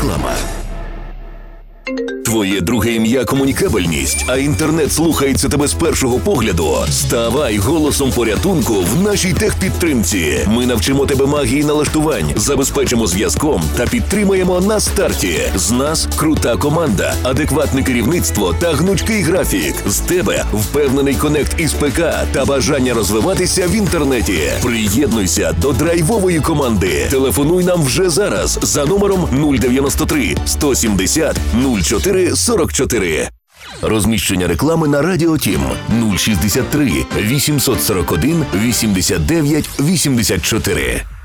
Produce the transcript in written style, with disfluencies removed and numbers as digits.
Реклама. Твоє друге ім'я – комунікабельність, а інтернет слухається тебе з першого погляду? Ставай голосом порятунку в нашій техпідтримці. Ми навчимо тебе магії налаштувань, забезпечимо зв'язком та підтримаємо на старті. З нас крута команда, адекватне керівництво та гнучкий графік. З тебе впевнений конект із ПК та бажання розвиватися в інтернеті. Приєднуйся до драйвової команди. Телефонуй нам вже зараз за номером 093 170 04 44. Розміщення реклами на Радіо Тім 063 841 89 84.